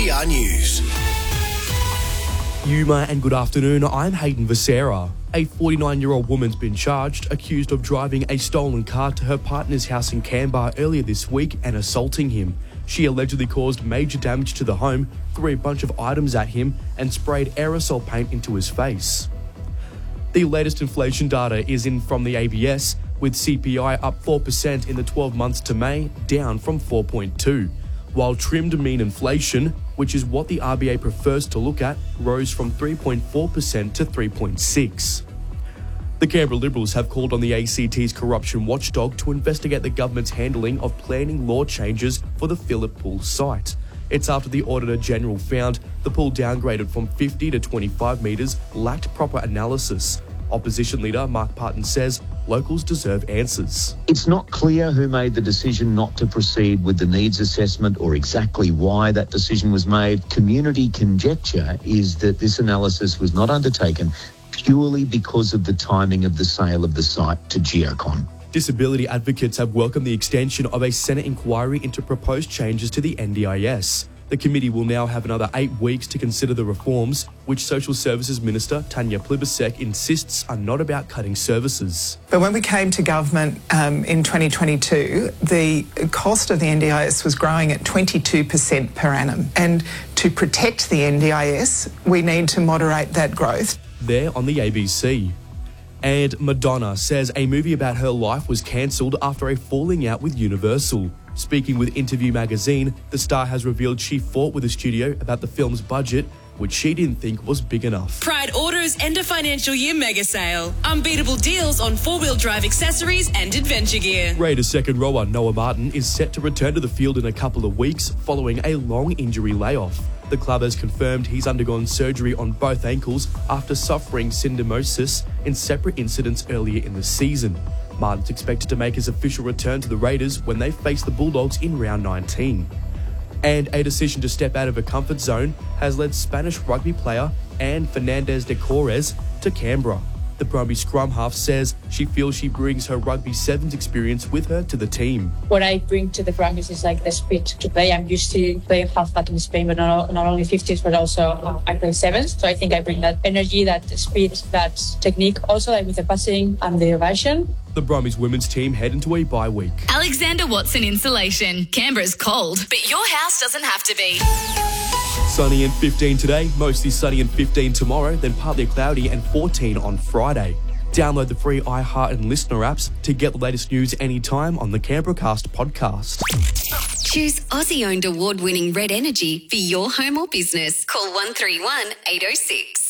3CR News. Yuma and good afternoon, I'm Hayden Visera. A 49-year-old woman's been charged, accused of driving a stolen car to her partner's house in Canberra earlier this week and assaulting him. She allegedly caused major damage to the home, threw a bunch of items at him and sprayed aerosol paint into his face. The latest inflation data is in from the ABS, with CPI up 4% in the 12 months to May, down from 4.2%, while trimmed mean inflation, which is what the RBA prefers to look at, rose from 3.4% to 3.6%. The Canberra Liberals have called on the ACT's corruption watchdog to investigate the government's handling of planning law changes for the Phillip Pool site. It's after the Auditor General found the pool downgraded from 50 to 25 metres lacked proper analysis. Opposition leader Mark Parton says locals deserve answers. It's not clear who made the decision not to proceed with the needs assessment or exactly why that decision was made. Community conjecture is that this analysis was not undertaken purely because of the timing of the sale of the site to Geocon. Disability advocates have welcomed the extension of a Senate inquiry into proposed changes to the NDIS. The committee will now have another 8 weeks to consider the reforms, which Social Services Minister Tanya Plibersek insists are not about cutting services. But when we came to government in 2022, the cost of the NDIS was growing at 22% per annum. And to protect the NDIS, we need to moderate that growth. There on the ABC. And Madonna says a movie about her life was cancelled after a falling out with Universal. Speaking with Interview magazine, the star has revealed she fought with the studio about the film's budget, which she didn't think was big enough. Pride Auto's end of financial year mega sale. Unbeatable deals on four-wheel drive accessories and adventure gear. Raiders second rower Noah Martin is set to return to the field in a couple of weeks following a long injury layoff. The club has confirmed he's undergone surgery on both ankles after suffering syndesmosis in separate incidents earlier in the season. Martin's expected to make his official return to the Raiders when they face the Bulldogs in round 19. And a decision to step out of a comfort zone has led Spanish rugby player Anne Fernandez de Corres to Canberra. The Brumby scrum half says she feels she brings her rugby sevens experience with her to the team. What I bring to the rugby is like the speed to play. I'm used to playing halfback in Spain, but not only 50s, but also I play sevens. So I think I bring that energy, that speed, that technique, also like with the passing and the evasion. The Brumbies women's team head into a bye week. Alexander Watson Insulation. Canberra's cold, but your house doesn't have to be. Sunny and 15 today, mostly sunny and 15 tomorrow, then partly cloudy and 14 on Friday. Download the free iHeart and Listener apps to get the latest news anytime on the Canberracast podcast. Choose Aussie-owned award-winning Red Energy for your home or business. Call 131 806.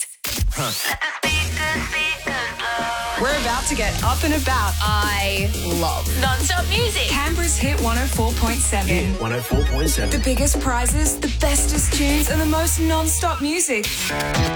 We're about to get up and about. I love non-stop music. Canberra's Hit 104.7. 104.7. The biggest prizes, the bestest tunes, and the most non-stop music.